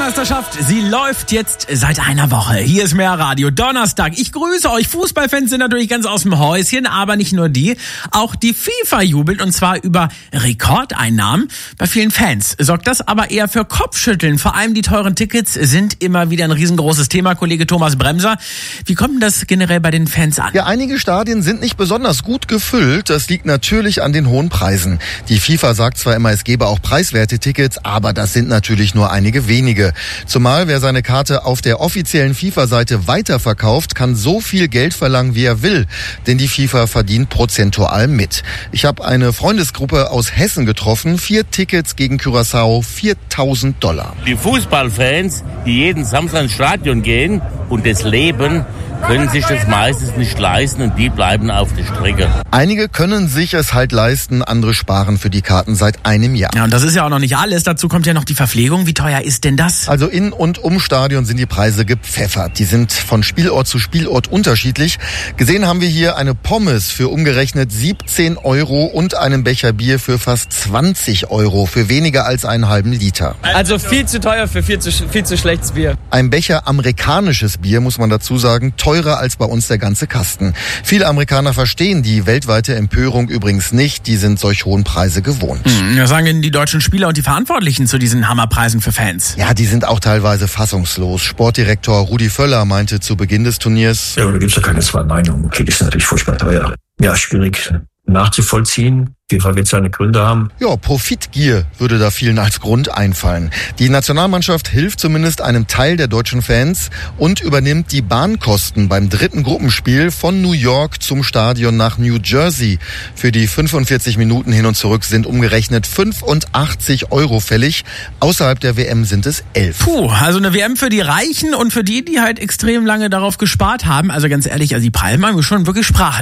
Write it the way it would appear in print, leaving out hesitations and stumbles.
Weltmeisterschaft, sie läuft jetzt seit einer Woche. Hier ist mehr Radio Donnerstag. Ich grüße euch. Fußballfans sind natürlich ganz aus dem Häuschen, aber nicht nur die. Auch die FIFA jubelt, und zwar über Rekordeinnahmen. Bei vielen Fans sorgt das aber eher für Kopfschütteln. Vor allem die teuren Tickets sind immer wieder ein riesengroßes Thema. Kollege Thomas Bremser, wie kommt denn das generell bei den Fans an? Ja, einige Stadien sind nicht besonders gut gefüllt. Das liegt natürlich an den hohen Preisen. Die FIFA sagt zwar immer, es gebe auch preiswerte Tickets, aber das sind natürlich nur einige wenige. Zumal wer seine Karte auf der offiziellen FIFA-Seite weiterverkauft, kann so viel Geld verlangen, wie er will. Denn die FIFA verdient prozentual mit. Ich habe eine Freundesgruppe aus Hessen getroffen. 4 Tickets gegen Curaçao, $4.000. Die Fußballfans, die jeden Samstag ins Stadion gehen und das leben, können sich das meistens nicht leisten und die bleiben auf der Strecke. Einige können sich es halt leisten, andere sparen für die Karten seit einem Jahr. Ja, und das ist ja auch noch nicht alles. Dazu kommt ja noch die Verpflegung. Wie teuer ist denn das? Also in und um Stadion sind die Preise gepfeffert. Die sind von Spielort zu Spielort unterschiedlich. Gesehen haben wir hier eine Pommes für umgerechnet 17 € und einen Becher Bier für fast 20 € für weniger als einen halben Liter. Also viel zu teuer für viel zu schlechtes Bier. Ein Becher amerikanisches Bier, muss man dazu sagen, teurer als bei uns der ganze Kasten. Viele Amerikaner verstehen die weltweite Empörung übrigens nicht. Die sind solch hohen Preise gewohnt. Was sagen denn die deutschen Spieler und die Verantwortlichen zu diesen Hammerpreisen für Fans? Ja, die sind auch teilweise fassungslos. Sportdirektor Rudi Völler meinte zu Beginn des Turniers: Ja, da gibt's ja keine zwei Meinungen. Okay, das ist natürlich furchtbar teuer. Ja, schwierig nachzuvollziehen. FIFA wird seine Gründe haben. Ja, Profitgier würde da vielen als Grund einfallen. Die Nationalmannschaft hilft zumindest einem Teil der deutschen Fans und übernimmt die Bahnkosten beim dritten Gruppenspiel von New York zum Stadion nach New Jersey. Für die 45 Minuten hin und zurück sind umgerechnet 85 € fällig. Außerhalb der WM sind es 11. Puh, also eine WM für die Reichen und für die halt extrem lange darauf gespart haben. Also ganz ehrlich, also die Preise machen wir schon wirklich sprachlos.